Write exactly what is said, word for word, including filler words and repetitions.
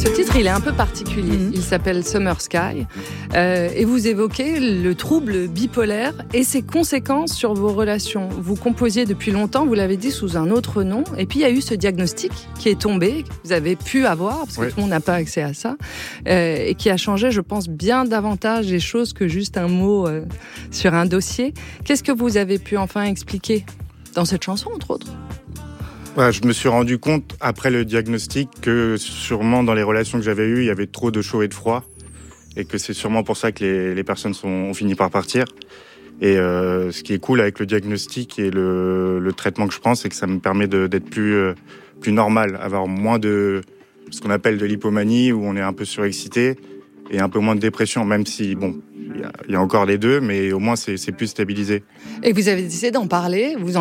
Ce titre, il est un peu particulier. Mmh. Il s'appelle Summer Sky. Euh, et vous évoquez le trouble bipolaire et ses conséquences sur vos relations. Vous composiez depuis longtemps, vous l'avez dit, sous un autre nom. Et puis, il y a eu ce diagnostic qui est tombé, que vous avez pu avoir, parce que oui. tout le monde n'a pas accès à ça, euh, et qui a changé, je pense, bien davantage les choses que juste un mot euh, sur un dossier. Qu'est-ce que vous avez pu enfin expliquer dans cette chanson, entre autres ? Ouais, je me suis rendu compte, après le diagnostic, que sûrement dans les relations que j'avais eues, il y avait trop de chaud et de froid. Et que c'est sûrement pour ça que les, les personnes sont, ont fini par partir. Et euh, ce qui est cool avec le diagnostic et le, le traitement que je prends, c'est que ça me permet de, d'être plus, euh, plus normal, avoir moins de ce qu'on appelle de l'hypomanie, où on est un peu surexcité, et un peu moins de dépression, même si, bon, il y a, y a encore les deux, mais au moins c'est, c'est plus stabilisé. Et vous avez décidé d'en parler, vous en